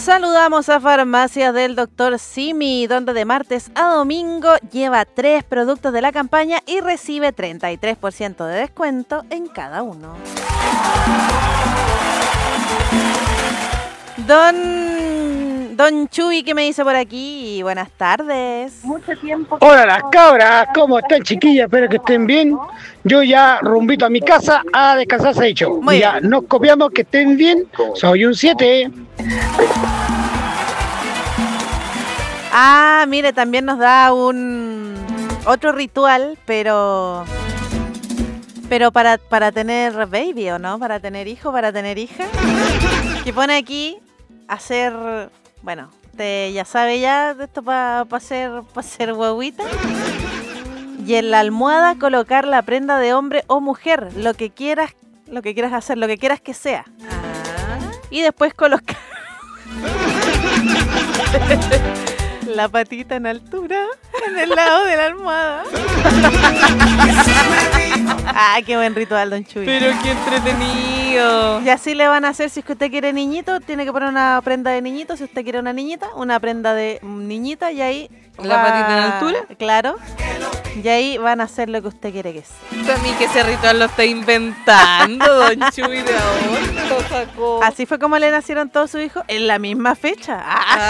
Saludamos a Farmacias del Dr. Simi, donde de martes a domingo lleva 3 productos de la campaña y recibe 33% de descuento en cada uno. Don Chuy, ¿qué me dice por aquí? Buenas tardes. Mucho tiempo. Hola las cabras, ¿cómo están chiquillas? Espero que estén bien. Yo ya rumbito a mi casa a descansar, se ha dicho. Muy Ya bien. nos copiamos, que estén bien. Soy un 7. Ah, mire, también nos da otro ritual, pero para tener baby, ¿o no? Para tener hijo, para tener hija. Que pone aquí hacer, bueno, usted ya sabe ya de esto para hacer huevita. Y en la almohada colocar la prenda de hombre o mujer, lo que quieras hacer, lo que quieras que sea. Y después colocar la patita en altura en el lado de la almohada. Ah, qué buen ritual, don Chuy. Pero qué entretenido. Y así le van a hacer, si es que usted quiere niñito, tiene que poner una prenda de niñito. Si usted quiere una niñita, una prenda de niñita, y ahí ¿La patita en altura? Claro. Y ahí van a hacer lo que usted quiere que sea. Para mí que ese ritual lo está inventando, don Chuy, de ahora lo sacó. Así fue como le nacieron todos sus hijos en la misma fecha.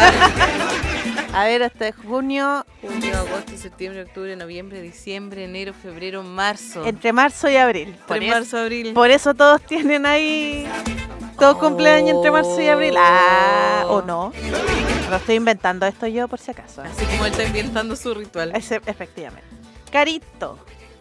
A ver, este es junio. Junio, agosto, septiembre, octubre, noviembre, diciembre, enero, febrero, marzo. Entre marzo y abril. Entre marzo y abril. Por eso todos tienen ahí. Todos cumpleaños entre marzo y abril. ¿O no? Lo estoy inventando esto yo por si acaso. Así como él está inventando su ritual. Efectivamente. Carito.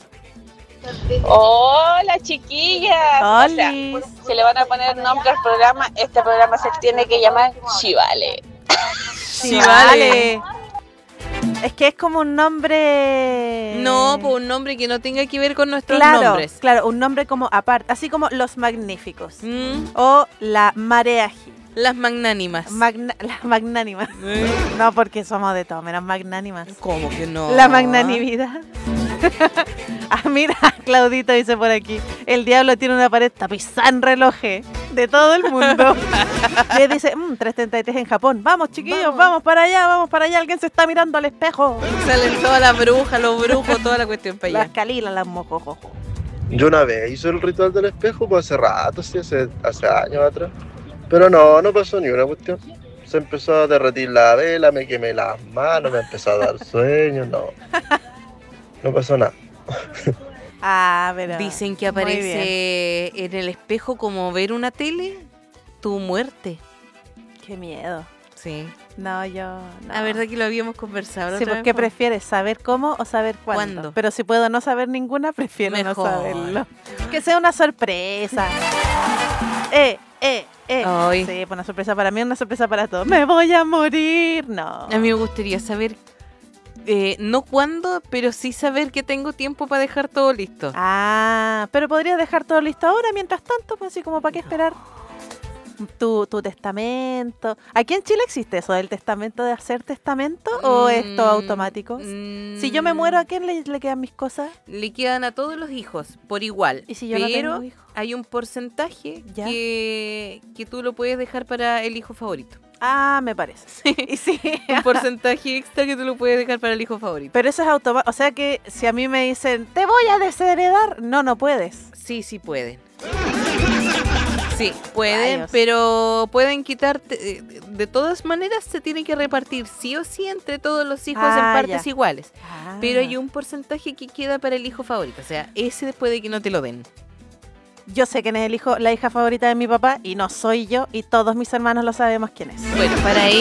Hola chiquillas. O sea, Olis. si le van a poner nombre al programa, este programa se tiene que llamar Chivale. Sí, vale. Es que es como un nombre. No, pues un nombre que no tenga que ver con nuestros claro, nombres. Claro, un nombre como aparte. Así como Los Magníficos. Mm, O La Marea Gil. las magnánimas. Las magnánimas. No, porque somos de todo, menos magnánimas. ¿Cómo que no? La magnanimidad. Mira, Claudito dice por aquí: el diablo tiene una pared tapizada en relojes de todo el mundo. Y él dice: 333 en Japón. Vamos, chiquillos, vamos para allá. Alguien se está mirando al espejo. Salen todas las brujas, los brujos, toda la cuestión para Las allá. calilas, las mojojojo. Yo una vez hice el ritual del espejo, pues hace rato, sí, hace años atrás. Pero no pasó ni una cuestión. Se empezó a derretir la vela, me quemé las manos, me empezó a dar sueño, no pasó nada. Pero Dicen que muy bien. aparece en el espejo como ver una tele, tu muerte. Qué miedo. Sí. No, yo no. La verdad que lo habíamos conversado. la Sí, otra pues, ¿qué vez, prefieres? ¿Saber cómo o saber cuándo? ¿Cuándo? Pero si puedo no saber ninguna, prefiero Mejor. no saberlo. Que sea una sorpresa. Ay. Sí, pues una sorpresa para mí, una sorpresa para todos. ¡Me voy a morir! No. A mí me gustaría saber, no cuándo, pero sí saber que tengo tiempo para dejar todo listo. Pero podrías dejar todo listo ahora, mientras tanto, pues así como para qué esperar. Tu testamento. ¿Aquí en Chile existe eso del testamento, de hacer testamento? ¿O es todo automático? Si yo me muero, ¿a quién le quedan mis cosas? Le quedan a todos los hijos por igual. ¿Y si yo no pero tengo hijos? hay un porcentaje Ya. que tú lo puedes dejar para el hijo favorito. Me parece. Y sí. Un porcentaje extra que tú lo puedes dejar para el hijo favorito. Pero eso es automático. O sea que si a mí me dicen, te voy a desheredar, no puedes. Sí pueden. Sí, pueden, Rayos. pero pueden quitarte. De todas maneras, se tiene que repartir sí o sí entre todos los hijos en partes Ya. iguales. Pero hay un porcentaje que queda para el hijo favorito. O sea, ese puede que no te lo den. Yo sé quién es la hija favorita de mi papá y no soy yo y todos mis hermanos lo sabemos quién es. Bueno, para